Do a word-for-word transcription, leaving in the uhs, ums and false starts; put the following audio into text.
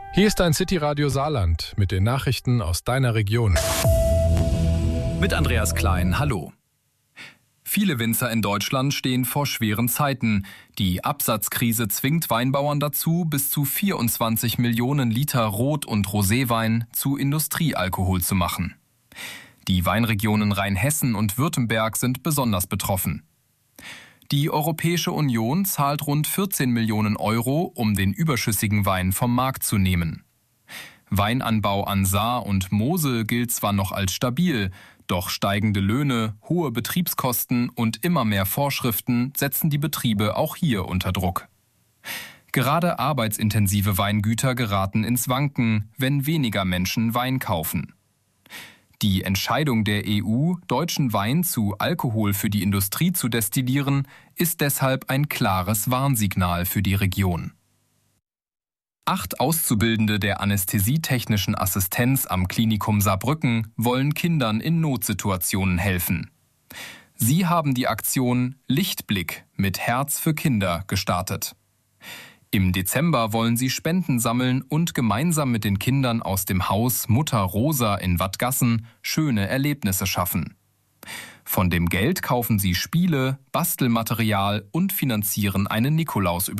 Hier ist ein City Radio Saarland mit den Nachrichten aus deiner Region. Mit Andreas Klein, hallo. Viele Winzer in Deutschland stehen vor schweren Zeiten. Die Absatzkrise zwingt Weinbauern dazu, bis zu vierundzwanzig Millionen Liter Rot- und Roséwein zu Industriealkohol zu machen. Die Weinregionen Rheinhessen und Württemberg sind besonders betroffen. Die Europäische Union zahlt rund vierzehn Millionen Euro, um den überschüssigen Wein vom Markt zu nehmen. Weinanbau an Saar und Mosel gilt zwar noch als stabil, doch steigende Löhne, hohe Betriebskosten und immer mehr Vorschriften setzen die Betriebe auch hier unter Druck. Gerade arbeitsintensive Weingüter geraten ins Wanken, wenn weniger Menschen Wein kaufen. Die Entscheidung der E U, deutschen Wein zu Alkohol für die Industrie zu destillieren, ist deshalb ein klares Warnsignal für die Region. Acht Auszubildende der anästhesietechnischen Assistenz am Klinikum Saarbrücken wollen Kindern in Notsituationen helfen. Sie haben die Aktion Lichtblick mit Herz für Kinder gestartet. Im Dezember wollen sie Spenden sammeln und gemeinsam mit den Kindern aus dem Haus Mutter Rosa in Wattgassen schöne Erlebnisse schaffen. Von dem Geld kaufen sie Spiele, Bastelmaterial und finanzieren eine Nikolaus